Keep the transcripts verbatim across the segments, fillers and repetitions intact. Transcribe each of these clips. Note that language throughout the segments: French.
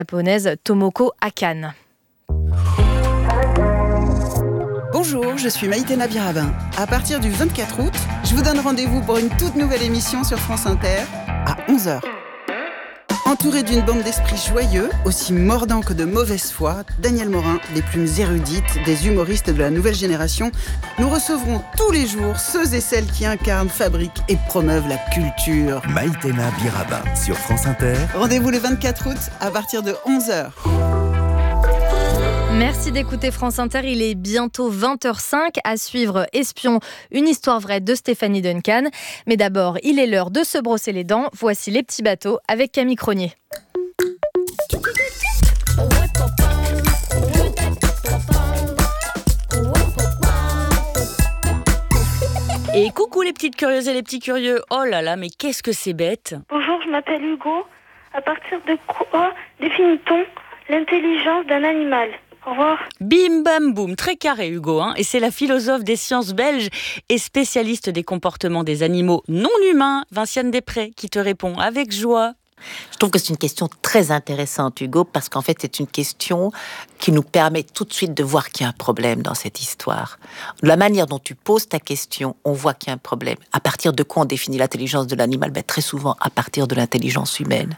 japonaise Tomoko Akane. Bonjour, je suis Maïtena Birabin. À partir du vingt-quatre août, je vous donne rendez-vous pour une toute nouvelle émission sur France Inter à onze heures. Entouré d'une bande d'esprits joyeux, aussi mordants que de mauvaise foi, Daniel Morin, des plumes érudites, des humoristes de la nouvelle génération, nous recevrons tous les jours ceux et celles qui incarnent, fabriquent et promeuvent la culture. Maïtena Birabin sur France Inter. Rendez-vous le vingt-quatre août à partir de onze heures. Merci d'écouter France Inter, il est bientôt vingt heures cinq, à suivre Espion, une histoire vraie de Stéphanie Duncan. Mais d'abord, il est l'heure de se brosser les dents. Voici Les Petits Bateaux avec Camille Cronier. Et coucou les petites curieuses et les petits curieux. Oh là là, mais qu'est-ce que c'est bête. Bonjour, je m'appelle Hugo. À partir de quoi définit-on l'intelligence d'un animal ? Au revoir. Bim bam boum, très carré Hugo, hein. Et c'est la philosophe des sciences belges et spécialiste des comportements des animaux non humains, Vinciane Després, qui te répond avec joie. Je trouve que c'est une question très intéressante, Hugo, parce qu'en fait, c'est une question qui nous permet tout de suite de voir qu'il y a un problème dans cette histoire. De la manière dont tu poses ta question, on voit qu'il y a un problème. À partir de quoi on définit l'intelligence de l'animal ? Ben, très souvent, à partir de l'intelligence humaine.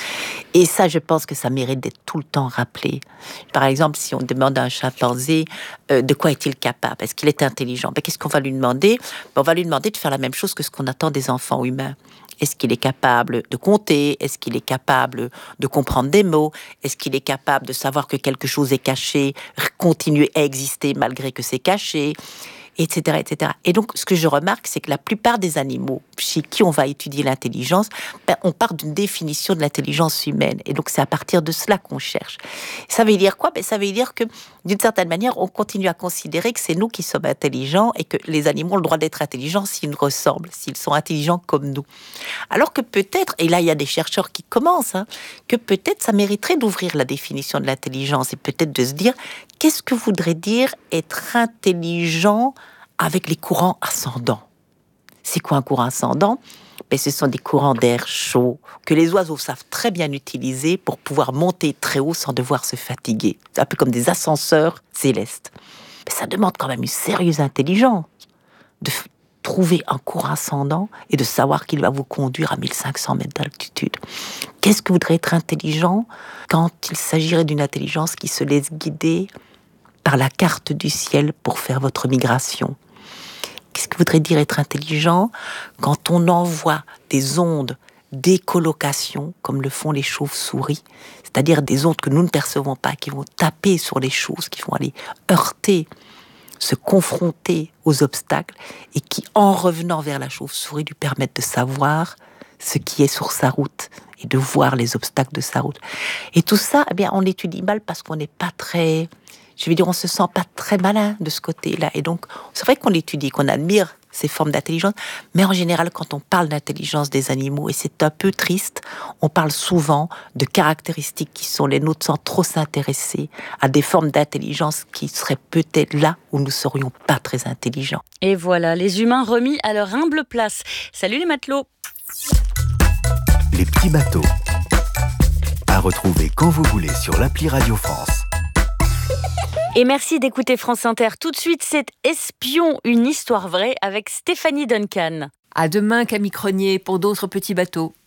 Et ça, je pense que ça mérite d'être tout le temps rappelé. Par exemple, si on demande à un chimpanzé euh, de quoi est-il capable ? Est-ce qu'il est intelligent ? Ben, qu'est-ce qu'on va lui demander ? Ben, on va lui demander de faire la même chose que ce qu'on attend des enfants humains. Est-ce qu'il est capable de compter ? Est-ce qu'il est capable de comprendre des mots ? Est-ce qu'il est capable de savoir que quelque chose est caché, continuer à exister malgré que c'est caché ? Etc, et cetera. Et donc, ce que je remarque, c'est que la plupart des animaux chez qui on va étudier l'intelligence, ben, on part d'une définition de l'intelligence humaine. Et donc, c'est à partir de cela qu'on cherche. Ça veut dire quoi ? Ben, ça veut dire que, d'une certaine manière, on continue à considérer que c'est nous qui sommes intelligents et que les animaux ont le droit d'être intelligents s'ils nous ressemblent, s'ils sont intelligents comme nous. Alors que peut-être, et là, il y a des chercheurs qui commencent, hein, que peut-être ça mériterait d'ouvrir la définition de l'intelligence et peut-être de se dire qu'est-ce que voudrait dire être intelligent avec les courants ascendants. C'est quoi un courant ascendant ? Ben, ce sont des courants d'air chaud que les oiseaux savent très bien utiliser pour pouvoir monter très haut sans devoir se fatiguer. C'est un peu comme des ascenseurs célestes. Ben, ça demande quand même une sérieuse intelligence de f- trouver un courant ascendant et de savoir qu'il va vous conduire à mille cinq cents mètres d'altitude. Qu'est-ce que voudrait être intelligent quand il s'agirait d'une intelligence qui se laisse guider par la carte du ciel pour faire votre migration ? Qu'est-ce que voudrait dire être intelligent quand on envoie des ondes d'écholocation, comme le font les chauves-souris, c'est-à-dire des ondes que nous ne percevons pas, qui vont taper sur les choses, qui vont aller heurter, se confronter aux obstacles, et qui, en revenant vers la chauve-souris, lui permettent de savoir ce qui est sur sa route et de voir les obstacles de sa route. Et tout ça, eh bien, on l'étudie mal parce qu'on n'est pas très... Je veux dire, on se sent pas très malin de ce côté-là. Et donc, c'est vrai qu'on l'étudie, qu'on admire ces formes d'intelligence, mais en général, quand on parle d'intelligence des animaux, et c'est un peu triste, on parle souvent de caractéristiques qui sont les nôtres sans trop s'intéresser à des formes d'intelligence qui seraient peut-être là où nous ne serions pas très intelligents. Et voilà, les humains remis à leur humble place. Salut les matelots. Les petits bateaux. À retrouver quand vous voulez sur l'appli Radio France. Et merci d'écouter France Inter. Tout de suite, c'est Espion, une histoire vraie avec Stéphanie Duncan. À demain, Camille Cronier, pour d'autres petits bateaux.